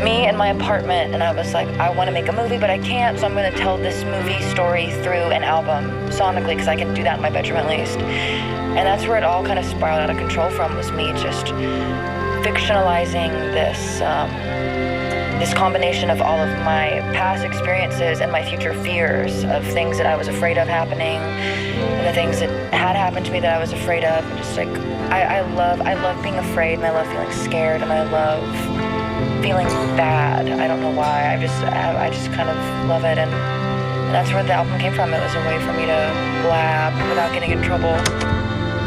me in my apartment, and I was like, I want to make a movie, but I can't, so I'm going to tell this movie story through an album, sonically, because I can do that in my bedroom at least. And that's where it all kind of spiraled out of control from, was me just fictionalizing this combination of all of my past experiences and my future fears of things that I was afraid of happening, and the things that had happened to me that I was afraid of. And just like, I love being afraid, and I love feeling scared, and I love feeling bad. I don't know why. I just kind of love it, and that's where the album came from. It was a way for me to blab without getting in trouble.